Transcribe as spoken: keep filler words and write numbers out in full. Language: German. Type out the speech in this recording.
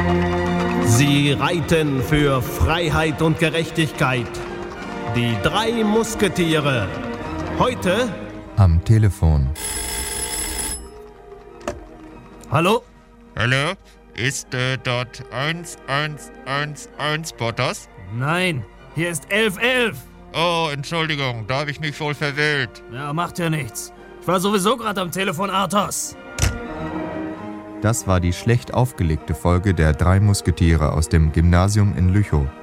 Sie reiten für Freiheit und Gerechtigkeit. Die drei Musketiere. Heute am Telefon. Hallo? Hallo? Ist äh, dort eins eins eins eins Portos? Nein, hier ist elf elf. Oh, Entschuldigung, da habe ich mich wohl verwählt. Ja, macht ja nichts. Ich war sowieso gerade am Telefon, Athos. Das war die schlecht aufgelegte Folge der drei Musketiere aus dem Gymnasium in Lüchow.